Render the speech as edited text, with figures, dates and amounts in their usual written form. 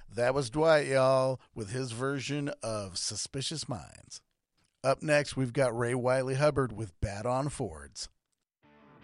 That was Dwight, y'all, with his version of Suspicious Minds. Up next, we've got Ray Wiley Hubbard with Bad on Fords.